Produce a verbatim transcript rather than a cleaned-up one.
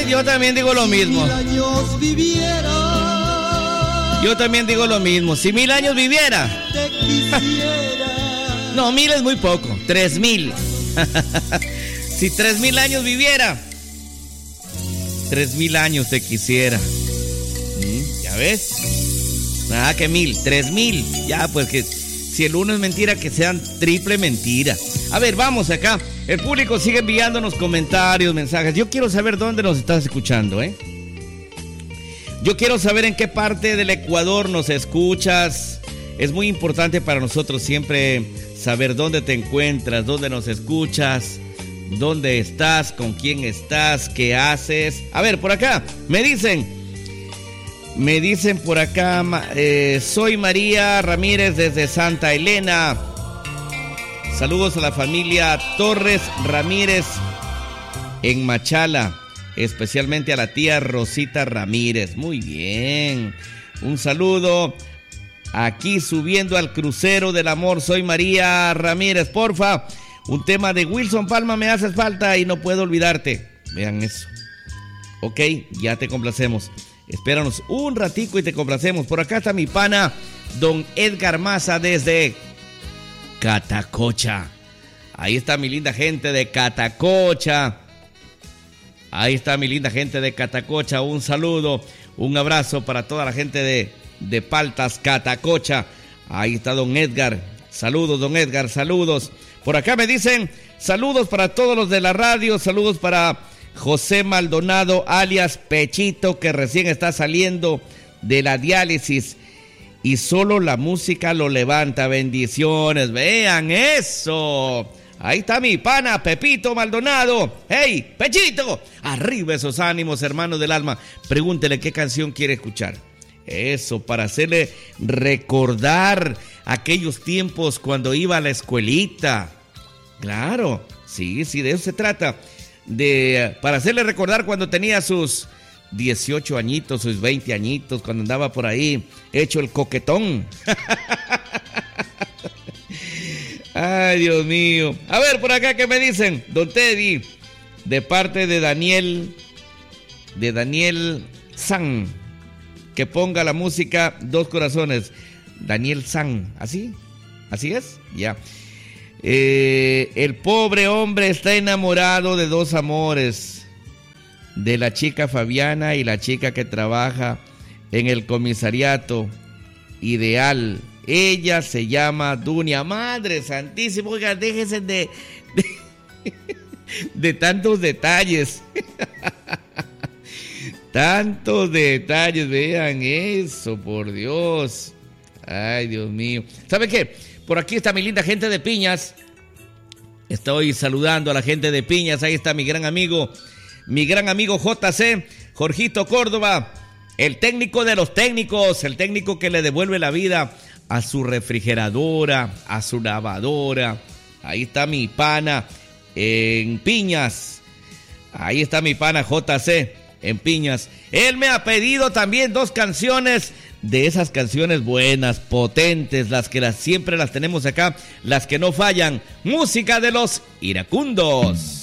yo también digo lo mismo. Si mil años viviera. Yo también digo lo mismo. Si mil años viviera. Te quisiera. No, mil es muy poco. Tres mil. Si tres mil años viviera. Tres mil años te quisiera. ¿Mm? ¿Ya ves? Nada que mil. Tres mil. Ya, pues que si el uno es mentira, que sean triple mentira. A ver, vamos acá. El público sigue enviándonos comentarios, mensajes. Yo quiero saber dónde nos estás escuchando, ¿eh? Yo quiero saber en qué parte del Ecuador nos escuchas. Es muy importante para nosotros siempre saber dónde te encuentras, dónde nos escuchas, dónde estás, con quién estás, qué haces. A ver, por acá, me dicen, me dicen por acá, eh, soy María Ramírez desde Santa Elena. Saludos a la familia Torres Ramírez en Machala, especialmente a la tía Rosita Ramírez. Muy bien, un saludo. Aquí subiendo al crucero del amor, soy María Ramírez. Porfa, un tema de Wilson Palma, me haces falta y no puedo olvidarte. Vean eso. Ok, ya te complacemos. Espéranos un ratico y te complacemos. Por acá está mi pana, don Edgar Maza desde Catacocha. Ahí está mi linda gente de Catacocha. Ahí está mi linda gente de Catacocha. Un saludo, un abrazo para toda la gente de, de Paltas, Catacocha. Ahí está don Edgar. Saludos, don Edgar, saludos. Por acá me dicen, saludos para todos los de la radio. Saludos para José Maldonado, alias Pechito, que recién está saliendo de la diálisis. Y solo la música lo levanta. Bendiciones. Vean eso. Ahí está mi pana Pepito Maldonado. ¡Hey, Pechito! Arriba esos ánimos, hermanos del alma. Pregúntele qué canción quiere escuchar. Eso, para hacerle recordar aquellos tiempos cuando iba a la escuelita. Claro, sí, sí, de eso se trata. De, para hacerle recordar cuando tenía sus dieciocho añitos, sus veinte añitos, cuando andaba por ahí hecho el coquetón. Ay, Dios mío. A ver, por acá, ¿qué me dicen? Don Teddy, de parte de Daniel, de Daniel San, que ponga la música Dos Corazones. Daniel San, ¿así? ¿Así es? Ya. Eh, el pobre hombre está enamorado de dos amores, de la chica Fabiana y la chica que trabaja en el comisariato ideal. Ella se llama Dunia. Madre santísima, oiga, déjese de, de, de tantos detalles. Tantos detalles, vean eso, por Dios. Ay, Dios mío. ¿Sabe qué? Por aquí está mi linda gente de Piñas. Estoy saludando a la gente de Piñas. Ahí está mi gran amigo, mi gran amigo J C, Jorgito Córdoba, el técnico de los técnicos, el técnico que le devuelve la vida a su refrigeradora, a su lavadora. Ahí está mi pana en Piñas. Ahí está mi pana J C en Piñas. Él me ha pedido también dos canciones, de esas canciones buenas, potentes, las que las, siempre las tenemos acá, las que no fallan. Música de los iracundos.